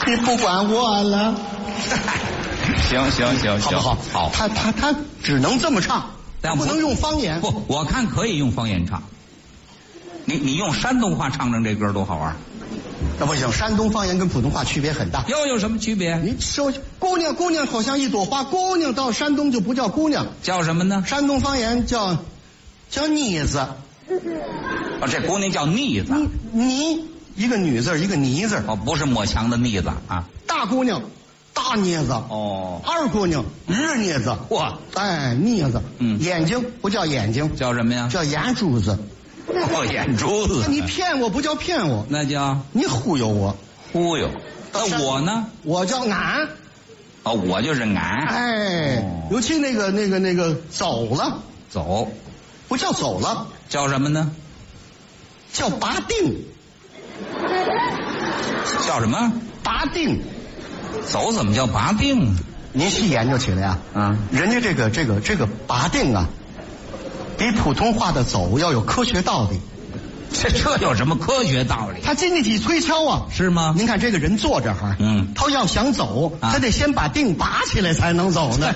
你不管我了。 行， 好不好？ 好。 他只能这么唱，但不能用方言。 不，我看可以用方言唱。你用山东话唱这歌多好玩。 那不行，山东方言跟普通话区别很大。 有什么区别？ 你说姑娘好像一朵花，姑娘到山东就不叫姑娘， 叫什么呢？ 山东方言叫妮子。 这姑娘叫妮子。 妮一个女字一个泥字。 不是抹墙的腻子啊。 大姑娘大镊子。二姑娘日镊子。 哇， 镊子。眼睛不叫眼睛， 叫什么呀？ 叫眼珠子。 眼珠子。 那你骗我不叫骗我， 那叫你忽悠我。 忽悠。那我呢？ 我叫俺。 我就是俺。 尤其那个走了， 走不叫走了， 叫什么呢？ 叫拔定。 叫什么？ 拔定。 走怎么叫拔定？ 您细研究起来啊。人家这个拔定啊，比普通话的走要有科学道理。 这有什么科学道理？ 他经得起推敲啊。 是吗？ 您看这个人坐这儿，他要想走，他得先把定拔起来才能走呢。